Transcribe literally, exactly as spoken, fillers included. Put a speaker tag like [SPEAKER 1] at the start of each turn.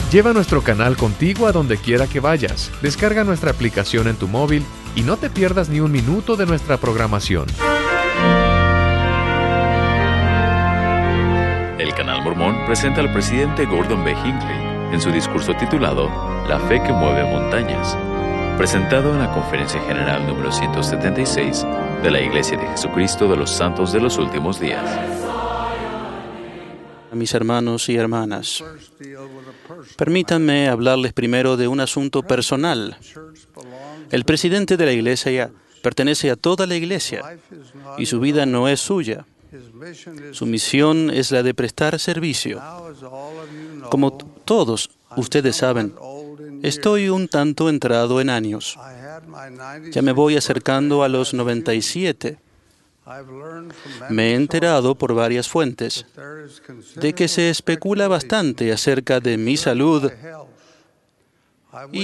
[SPEAKER 1] Lleva nuestro canal contigo a donde quiera que vayas. Descarga nuestra aplicación en tu móvil y no te pierdas ni un minuto de nuestra programación.
[SPEAKER 2] El Canal Mormón presenta al presidente Gordon B. Hinckley en su discurso titulado La fe que mueve montañas, presentado en la Conferencia General número ciento setenta y seis de la Iglesia de Jesucristo de los Santos de los Últimos Días.
[SPEAKER 3] Mis hermanos y hermanas, permítanme hablarles primero de un asunto personal. El presidente de la Iglesia pertenece a toda la Iglesia y su vida no es suya. Su misión es la de prestar servicio. Como todos ustedes saben, estoy un tanto entrado en años. Ya me voy acercando a los noventa y siete. Me he enterado por varias fuentes de que se especula bastante acerca de mi salud y